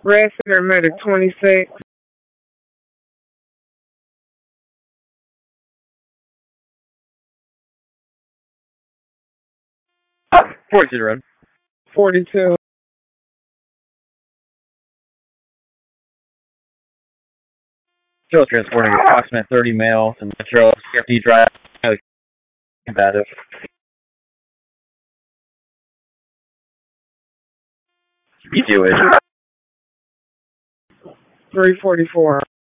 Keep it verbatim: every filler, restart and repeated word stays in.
Red Cedar Medic twenty-six. forty Road. forty-two. Still transporting approximate thirty males in Metro C F D Drive. Combative. You do it. three forty-four.